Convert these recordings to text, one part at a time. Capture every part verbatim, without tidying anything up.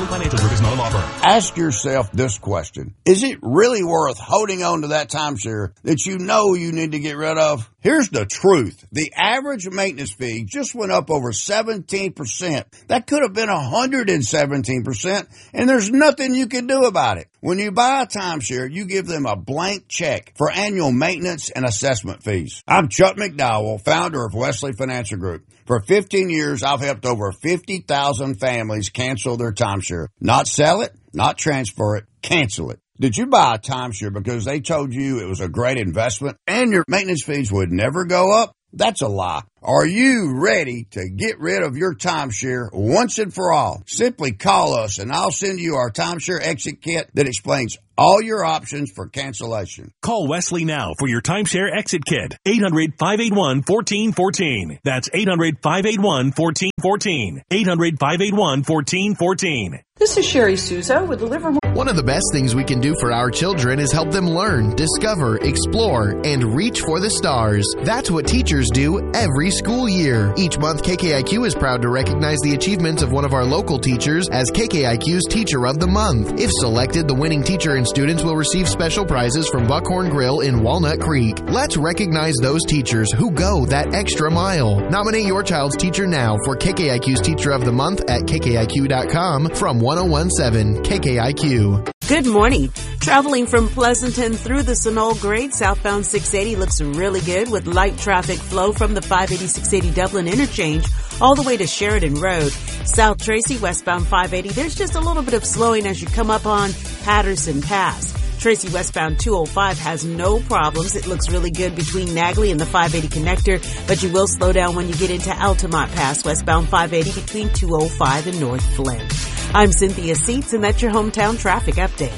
Wesley Financial Group is not a law firm. Ask yourself this question. Is it really worth holding on to that timeshare that you know you need to get rid of? Here's the truth. The average maintenance fee just went up over seventeen percent. That could have been one hundred seventeen percent, and there's nothing you can do about it. When you buy a timeshare, you give them a blank check for annual maintenance and assessment fees. I'm Chuck McDowell, founder of Wesley Financial Group. For fifteen years, I've helped over fifty thousand families cancel their timeshare. Not sell it, not transfer it, cancel it. Did you buy a timeshare because they told you it was a great investment and your maintenance fees would never go up? That's a lie. Are you ready to get rid of your timeshare once and for all? Simply call us and I'll send you our timeshare exit kit that explains all your options for cancellation. Call Wesley now for your timeshare exit kit. eight hundred, five eight one, one four one four. That's eight hundred, five eight one, one four one four. eight hundred, five eight one, one four one four. This is Sherry Souza with the Livermore. One of the best things we can do for our children is help them learn, discover, explore, and reach for the stars. That's what teachers do every school year. Each month, K K I Q is proud to recognize the achievements of one of our local teachers as K K I Q's Teacher of the Month. If selected, the winning teacher and students will receive special prizes from Buckhorn Grill in Walnut Creek. Let's recognize those teachers who go that extra mile. Nominate your child's teacher now for K K I Q's Teacher of the Month at K K I Q dot com from one oh one point seven K K I Q. Good morning. Traveling from Pleasanton through the Sunol grade, southbound six eighty looks really good with light traffic flow from the five eighty, six eighty Dublin interchange all the way to Sheridan Road. South Tracy, westbound five eighty, there's just a little bit of slowing as you come up on Patterson Pass. Tracy westbound two oh five has no problems. It looks really good between Nagley and the five eighty connector, but you will slow down when you get into Altamont Pass, westbound five eighty between two oh five and North Flint. I'm Cynthia Seats, and that's your hometown traffic update.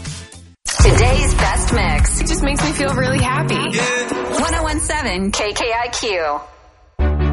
Today's best mix. It just makes me feel really happy. Yeah. one oh one point seven K K I Q.